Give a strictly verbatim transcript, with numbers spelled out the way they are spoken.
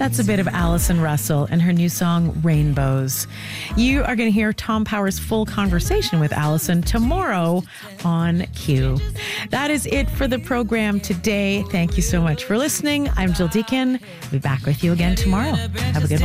That's a bit of Allison Russell and her new song, Rainbows. You are going to hear Tom Power's full conversation with Allison tomorrow on Q. That is it for the program today. Thank you so much for listening. I'm Jill Deacon. I'll be back with you again tomorrow. Have a good one.